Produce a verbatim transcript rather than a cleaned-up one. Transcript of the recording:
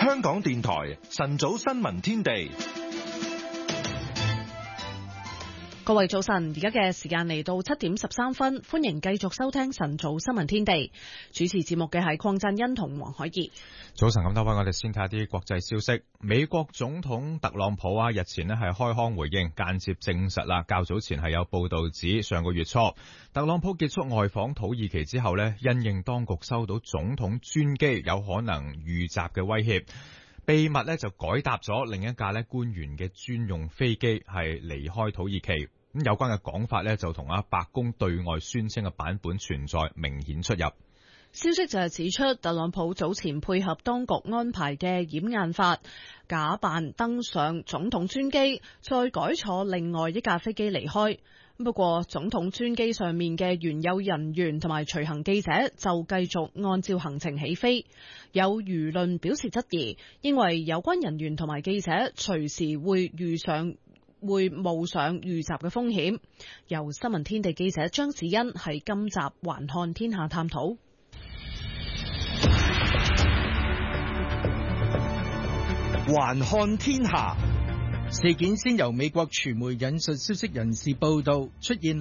香港電台晨早新聞天地。 各位早晨，而家嘅時間嚟到七點十三分，歡迎繼續收聽晨早新聞天地。主持節目嘅係鄺振欣同黃海怡。 早晨咁多位，我哋先睇下啲國際消息。美國總統特朗普啊，日前咧係開腔回應，間接證實啦。較早前係有報道指，上個月初特朗普結束外訪土耳其之後咧，因應當局收到總統專機有可能遇襲嘅威脅，秘密咧就改搭咗另一架咧官員嘅專用飛機係離開土耳其。咁有關嘅講法咧，就同啊白宮對外宣稱嘅版本存在明顯出入。 消息就係指出，特朗普早前配合當局安排嘅掩眼法，假扮登上總統專機，再改坐另外一架飛機離開。不過，總統專機上面嘅原有人員同埋隨行記者就繼續按照行程起飛。有輿論表示質疑，認為有關人員同埋記者隨時會遇上會冒上遇襲嘅風險。由新聞天地記者張子欣喺今集環看天下探討。 環看天下，事件先由美國傳媒引述消息人士報道，出現